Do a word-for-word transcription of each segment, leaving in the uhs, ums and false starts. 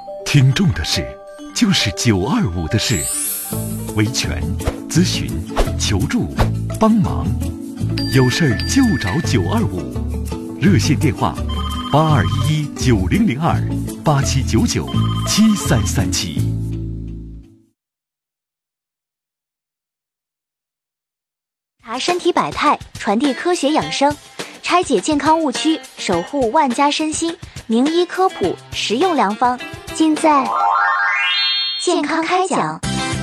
听众的事，就是九二五的事。维权、咨询、求助、帮忙，有事儿就找九二五。热线电话：八二一一九零零二八七九九七三三七。 查身体百态，传递科学养生，拆解健康误区，守护万家身心。名医科普，实用良方，尽在健康开讲。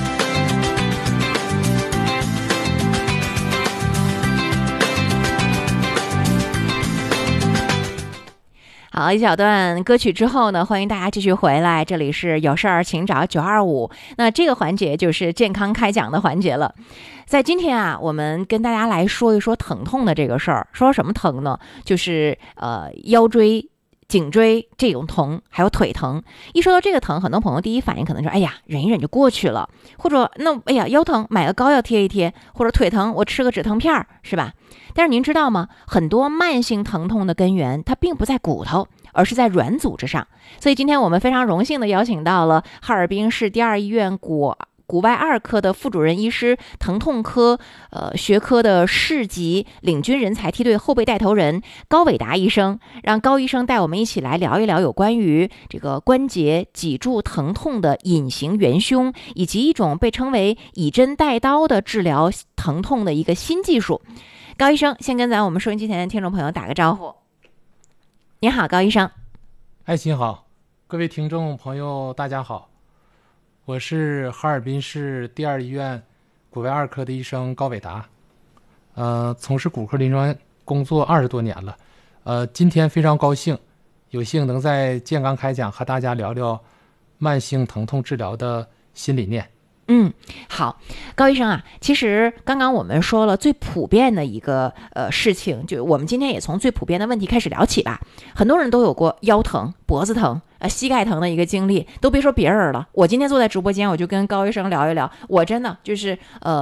好，一小段歌曲之后呢，欢迎大家继续回来，这里是有事儿请找九二五。那这个环节就是健康开讲的环节了。在今天啊，我们跟大家来说一说疼痛的这个事儿。说什么疼呢？就是呃腰椎、颈椎这种疼，还有腿疼。一说到这个疼，很多朋友第一反应可能说，哎呀，忍一忍就过去了，或者那哎呀腰疼买个膏药贴一贴，或者腿疼我吃个止疼片，是吧？但是您知道吗？很多慢性疼痛的根源，它并不在骨头，而是在软组织上。所以今天我们非常荣幸的邀请到了哈尔滨市第二医院骨骨外二科的副主任医师，疼痛科呃学科的市级领军人才梯队后备带头人高伟达医生，让高医生带我们一起来聊一聊有关于这个关节脊柱疼痛的隐形元凶，以及一种被称为以针带刀的治疗疼痛的一个新技术。高医生先跟咱我们收音机前的听众朋友打个招呼。你好，高医生。 爱卿好，各位听众朋友大家好，我是哈尔滨市第二医院骨外二科的医生高伟达，呃，从事骨科临床工作二十多年了，呃，今天非常高兴，有幸能在健康开讲和大家聊聊慢性疼痛治疗的新理念。 嗯，好，高医生啊，其实刚刚我们说了最普遍的一个呃事情，就我们今天也从最普遍的问题开始聊起吧。很多人都有过腰疼、脖子疼、呃膝盖疼的一个经历，都别说别人了。我今天坐在直播间，我就跟高医生聊一聊，我真的就是呃。